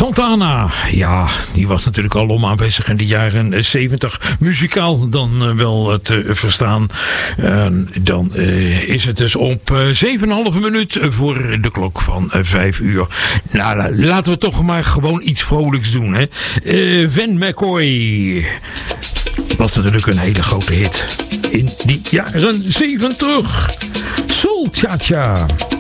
Santana, ja, die was natuurlijk al aanwezig in de jaren 70. Muzikaal dan wel te verstaan. Dan is het dus op 7,5 minuut voor de klok van 5 uur. Nou, laten we toch maar gewoon iets vrolijks doen, hè. Van McCoy was natuurlijk een hele grote hit in die jaren 70. Soul Cha Cha.